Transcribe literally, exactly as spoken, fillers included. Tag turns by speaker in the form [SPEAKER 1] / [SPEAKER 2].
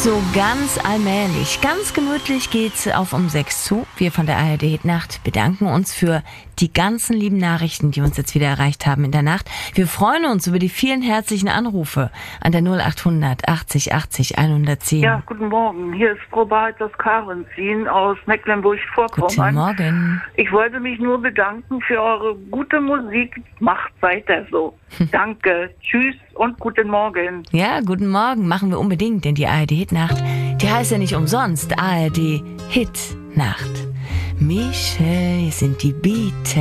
[SPEAKER 1] So ganz allmählich, ganz gemütlich geht's auf um sechs zu. Wir von der A R D Hitnacht bedanken uns für die ganzen lieben Nachrichten, die uns jetzt wieder erreicht haben in der Nacht. Wir freuen uns über die vielen herzlichen Anrufe an der null achthundert achtzig achtzig hundertzehn.
[SPEAKER 2] Ja, guten Morgen. Hier ist Frau Barth aus Karenzin aus Mecklenburg-Vorpommern.
[SPEAKER 1] Guten Morgen.
[SPEAKER 2] Ich wollte mich nur bedanken für eure gute Musik. Macht weiter so. Danke. Tschüss und guten Morgen.
[SPEAKER 1] Ja, guten Morgen. Machen wir unbedingt, denn die A R D Hitnacht, die heißt ja nicht umsonst A R D Hitnacht. Michel, hier sind die Beatles.